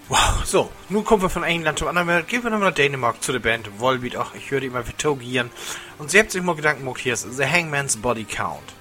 Wow, so, nun kommen wir von England zum anderen. Gehen wir nochmal nach Dänemark zu der Band Volbeat. Ach, ich höre die immer wie Togieren. Und sie haben sich mal Gedanken gemacht, hier ist The Hangman's Body Count.